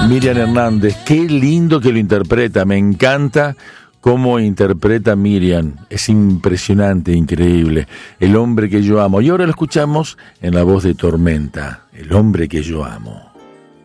Miriam Hernández, qué lindo que lo interpreta, me encanta cómo interpreta Miriam, es impresionante, increíble, El hombre que yo amo. Y ahora lo escuchamos en la voz de Tormenta, El hombre que yo amo.